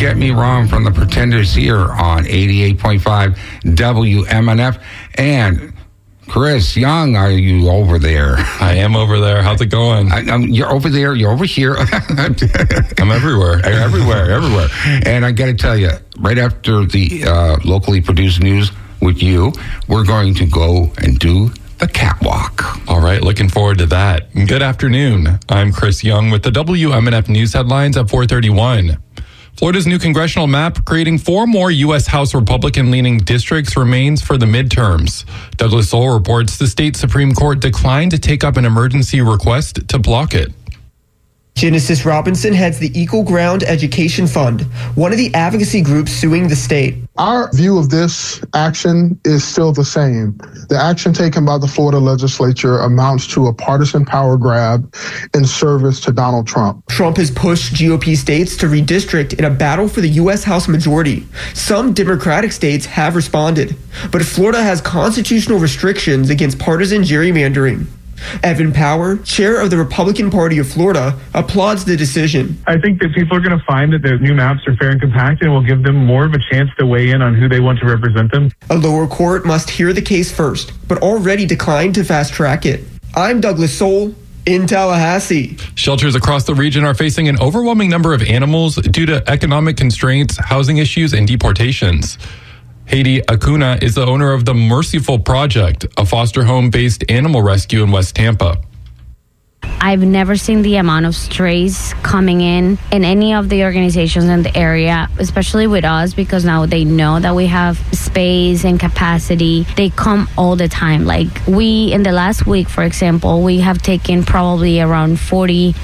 Get Me Wrong from the Pretenders here on 88.5 WMNF. And Chris Young, are you over there? I am over there. How's it going? You're over there. You're over here. I'm everywhere. Everywhere. And I got to tell you, right after the locally produced news with you, we're going to go and do the catwalk. All right, looking forward to that. Good afternoon. I'm Chris Young with the WMNF News headlines at 4:31. Florida's new congressional map creating 4 more U.S. House Republican-leaning districts remains for the midterms. Douglas Soul reports the state Supreme Court declined to take up an emergency request to block it. Genesis Robinson heads the Equal Ground Education Fund, one of the advocacy groups suing the state. Our view of this action is still the same. The action taken by the Florida legislature amounts to a partisan power grab in service to Donald Trump. Trump has pushed GOP states to redistrict in a battle for the U.S. House majority. Some Democratic states have responded, but Florida has constitutional restrictions against partisan gerrymandering. Evan Power, chair of the Republican Party of Florida, applauds the decision. I think that people are going to find that the new maps are fair and compact and will give them more of a chance to weigh in on who they want to represent them. A lower court must hear the case first, but already declined to fast track it. I'm Douglas Soul in Tallahassee. Shelters across the region are facing an overwhelming number of animals due to economic constraints, housing issues, and deportations. Haiti Acuna is the owner of the Merciful Project, a foster home-based animal rescue in West Tampa. I've never seen the amount of strays coming in any of the organizations in the area, especially with us, because now they know that we have space and capacity. They come all the time. Like in the last week, for example, we have taken probably around 40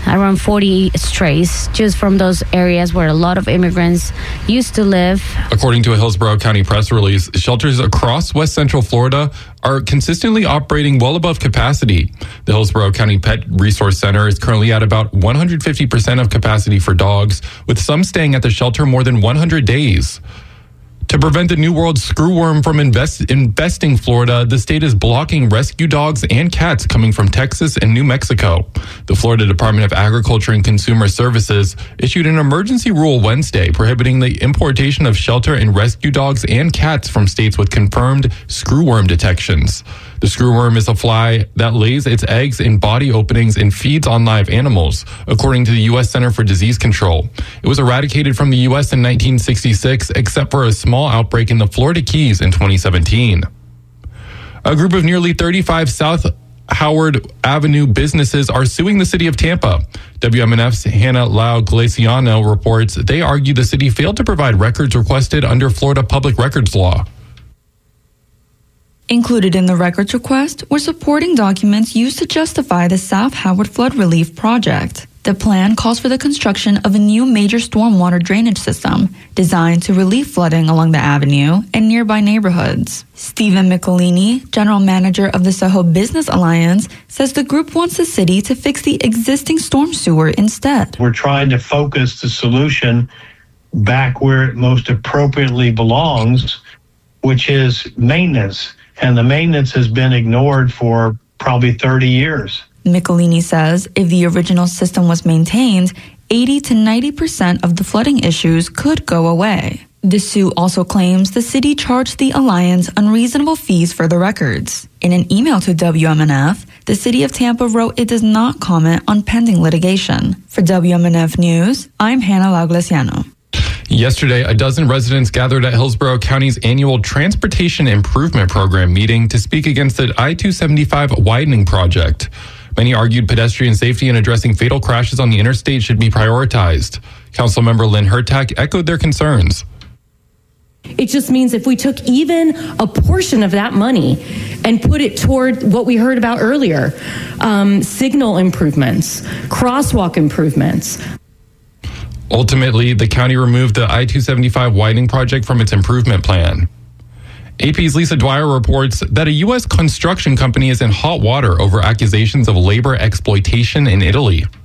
strays just from those areas where a lot of immigrants used to live. According to a Hillsborough County press release, shelters across West Central Florida are consistently operating well above capacity. The Hillsborough County Pet Resource Center is currently at about 150% of capacity for dogs, with some staying at the shelter more than 100 days. To prevent the New World screwworm from investing Florida, the state is blocking rescue dogs and cats coming from Texas and New Mexico. The Florida Department of Agriculture and Consumer Services issued an emergency rule Wednesday prohibiting the importation of shelter and rescue dogs and cats from states with confirmed screwworm detections. The screwworm is a fly that lays its eggs in body openings and feeds on live animals, according to the U.S. Center for Disease Control. It was eradicated from the U.S. in 1966, except for a small outbreak in the Florida Keys in 2017. A group of nearly 35 South Howard Avenue businesses are suing the city of Tampa. WMNF's Hannah Lau Glaciano reports they argue the city failed to provide records requested under Florida public records law. Included in the records request were supporting documents used to justify the South Howard Flood Relief Project. The plan calls for the construction of a new major stormwater drainage system designed to relieve flooding along the avenue and nearby neighborhoods. Stephen Michelini, general manager of the Soho Business Alliance, says the group wants the city to fix the existing storm sewer instead. We're trying to focus the solution back where it most appropriately belongs, which is maintenance. And the maintenance has been ignored for probably 30 years. Michelini says if the original system was maintained, 80 to 90% of the flooding issues could go away. The suit also claims the city charged the Alliance unreasonable fees for the records. In an email to WMNF, the city of Tampa wrote it does not comment on pending litigation. For WMNF News, I'm Hannah Lauglesiano. Yesterday, a dozen residents gathered at Hillsborough County's annual Transportation Improvement Program meeting to speak against the I-275 widening project. Many argued pedestrian safety and addressing fatal crashes on the interstate should be prioritized. Councilmember Lynn Hertak echoed their concerns. It just means if we took even a portion of that money and put it toward what we heard about earlier, signal improvements, crosswalk improvements. Ultimately, the county removed the I-275 widening project from its improvement plan. AP's Lisa Dwyer reports that a U.S. construction company is in hot water over accusations of labor exploitation in Italy.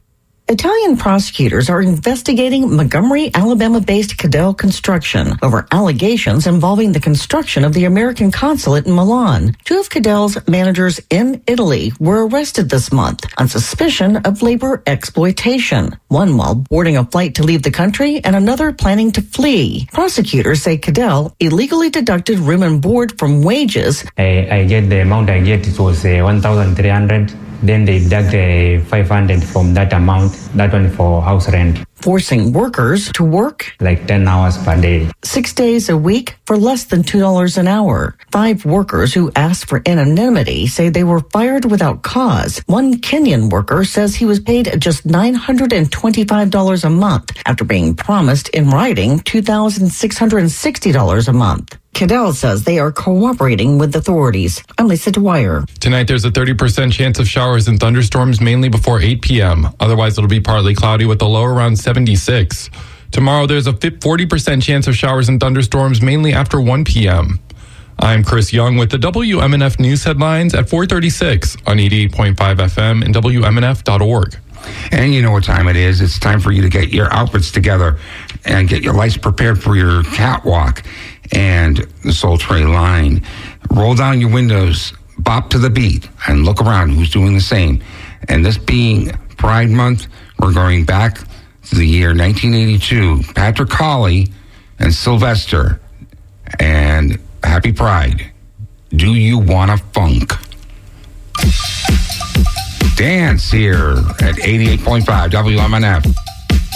Italian prosecutors are investigating Montgomery, Alabama-based Cadell Construction over allegations involving the construction of the American consulate in Milan. Two of Cadell's managers in Italy were arrested this month on suspicion of labor exploitation, one while boarding a flight to leave the country and another planning to flee. Prosecutors say Cadell illegally deducted room and board from wages. I get the amount I get, it was 1,300. Then they deduct 500 from that amount, that one for house rent. Forcing workers to work like 10 hours per day. 6 days a week for less than $2 an hour. 5 workers who asked for anonymity say they were fired without cause. One Kenyan worker says he was paid just $925 a month after being promised in writing $2,660 a month. Cadell says they are cooperating with authorities. I'm Lisa Dwyer. Tonight, there's a 30% chance of showers and thunderstorms, mainly before 8 p.m. Otherwise, it'll be partly cloudy with a low around 76. Tomorrow, there's a 40% chance of showers and thunderstorms, mainly after 1 p.m. I'm Chris Young with the WMNF News headlines at 4:36 on 88.5 FM and WMNF.org. And you know what time it is. It's time for you to get your outfits together and get your lights prepared for your catwalk and the Soul Train line. Roll down your windows, bop to the beat, and look around who's doing the same. And this being Pride Month, we're going back to the year 1982. Patrick Hawley and Sylvester. And happy Pride. Do you wanna funk? Dance here at 88.5 WMNF.